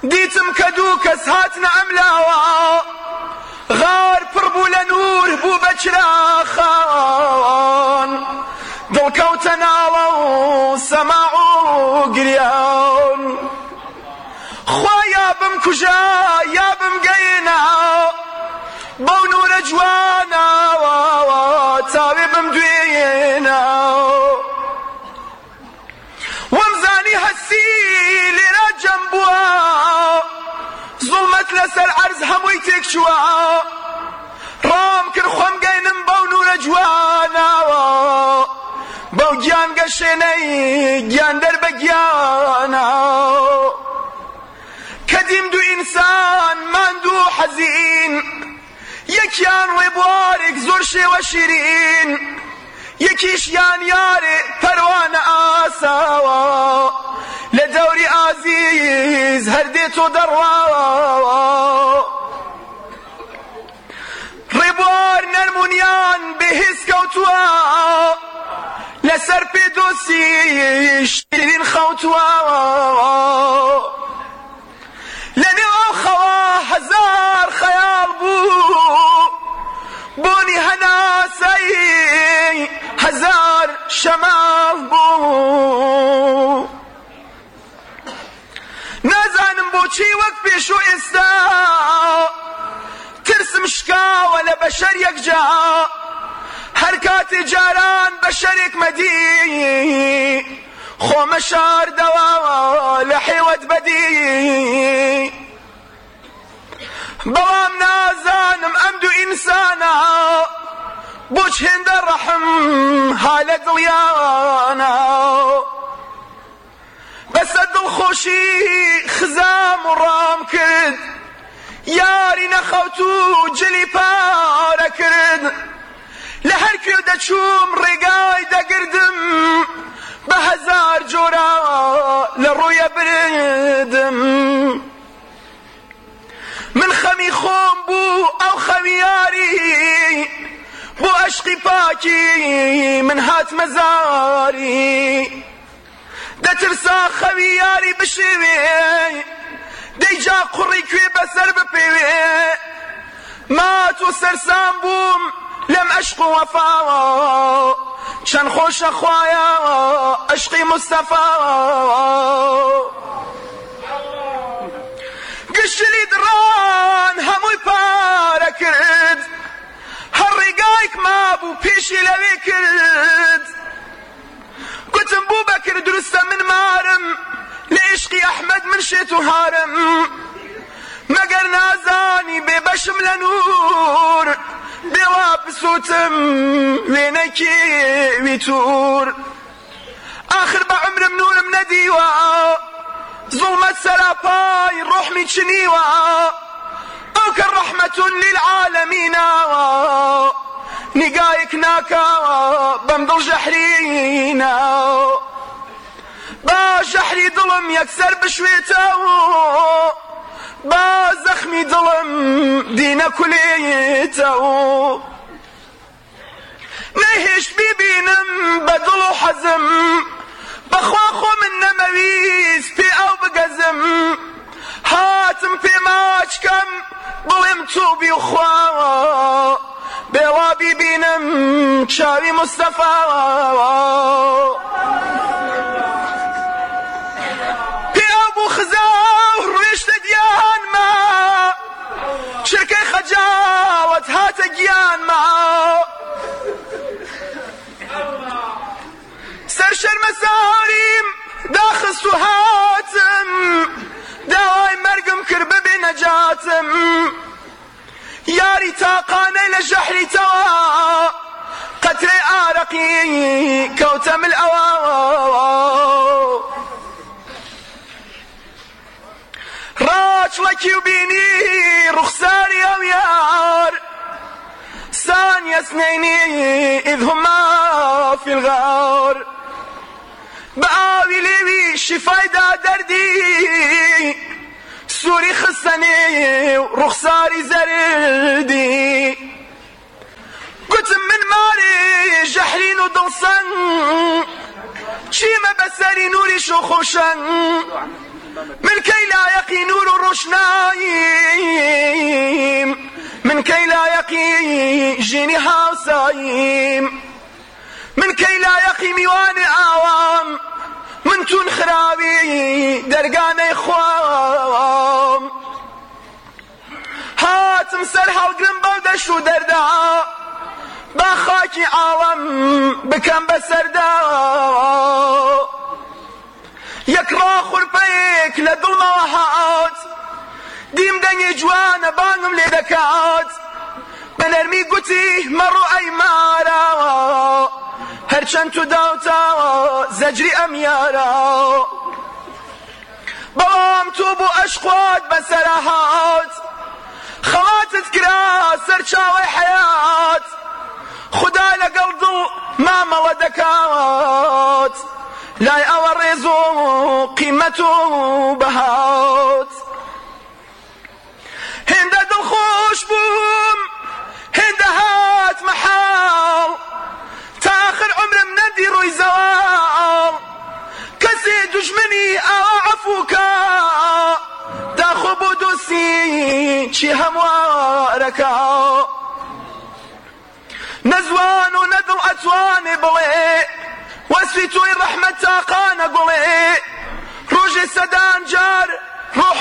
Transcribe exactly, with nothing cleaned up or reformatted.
دیتم کە دوو کەس هاتنە ئەم لاوە غار پڕ بوو لە نور بوو بە چراخان دڵکەوتە ناوە و سەماع و گریان خوا یا بمکوژە یا بمگەیەنە بەو نورە جوانەوە چاوێ بمدوێنە وەمزانی هەستی لێرە جەم بووە زوڵمەت لەسەر عەرز هەمووی تێک چووە ڕام کرد خۆم گەینم بەو نورە جوانەوە بەو گیان گەشێنەی گیان دەربە گیانە کە دیم دوو ئینسان ماند و حەزین یەکیان ڕێبوارێک زۆر شێوە شیرین یەکیشیان یارێ پەروانە ئاساوە لە دەوری ئازیز هەردێتۆ دەڕواوە ڕێبوار نەرمونیان بەهێز کەوتووە لەسەر پێدۆسی شیرین خەوتووە لەنێو ئەو خەوە هەزار خەیاڵ بوو بۆنی هەناسەی هەزار شەماڵ بوو نازانم بۆچی وەک پێش و ئێستا ترسم شکاوە لە بەشەر یەکجا هەر کاتێ جاران بەشەرێک مەدی خۆمە شاردەوە لە حێوەت بەدی بەوام نازانم ئەم دوو ئینسانە بۆچ هێندە ڕەحم ها لە دڵیانە بەسە دڵخۆشی خزام و ڕام کرد یاری نەخەوت و جلی پارە کرد لە هەر کوێ دەچووم ڕێگای دەگردم بە هەزار جۆرە لە ڕوویە بردم من خەمی خۆم بوو ئەو خەمی یاری بۆ عەشقی پاکی من هاتمە زاری دەترسا خەوی یاری بشێوێ دەیجا قوڕی کوێ بەسەر بپێوێ مات و سەرسام بووم لەم عەشق و وەفاوە چەند خۆشە خوایە عەشقی موستەفاوە گشتلی دڕان هەمووی پارە کرد هەر ڕێگایەک مابوو پێشی لەوێ کرد گوتم بوو بەکر دروستە من مارم لە عشقی ئەحمەد من شێت و هارم مەگەر نازانی بێبەشم لە نور بێوا بسووتم وێنەکی ویتور ئاخر بە عمرم نورم نەدیوە زوڵمەت سەراپای ڕۆحمی چنیوە ئەو کە ڕەحمەتون لیلعالەمینەوە نیگایەک ناکاوە بەم دڵ ژەحرینە با ژەحری دڵم یەکسەر بشوێتەوە با زەخمی دڵم دینە کولێتەوە نەهێشت بیبینم بە دڵ و حەزم بەخوا خۆ من نەمەویست پێ ئەو بگەزم هاتم پێماچکەم بڵێم تووبی و خواوە بێوا بیبینم چاوی موستەفاوە پێ ئەو بوو خزا و ڕوێشتە دیانمە چرکەی خەجاوەت هاتە گیانمە سەر شەرمەزاریم داخست و هاتم داوای مەرگم کرد ببێ نەجاتم یاری تاقانەی لە ژەحریتەوە قەترەی ئارەقی کەوتە مل ئەوە ڕاچڵەکی و بینی ڕوخساری ئەو یار ثاني اثنين إذ هما في الغار بآوي ليوي شفاي دا دردي سوري خسني ورخصاري زردي قلت من ماري جحرين ودلصن شيما بساري نوري شوخوشن من كي لا يقي نور الروشنايم من كي لا يقي جيني هاوسايم من كي لا يقي ميوان آوام من تون خرابي درقاني خوام هاتم سر هالقرم بودش و دردا باخاكي عالم بكم بسردا يكرا خربيك لدل موهات ديم دني جوانا بانم لدكات بنرمي قتي مرو اي مارا هرچن تو داوتا زجري اميارا بوام توبو اشقوات بسراهات خواتت كرا سرشاوي حياة خدا لقلدو ماما ودكات لا يأوريزو قيمته بهات هند دل خوش بوم هند هات محال تاخر عمر مندي روي زوال كسي دجمني او عفوكا تاخو بودوسي شي همواركا نزوان وندو اتوان بلي وسفي توي رحمة تاقانا قولي روجي سدان جار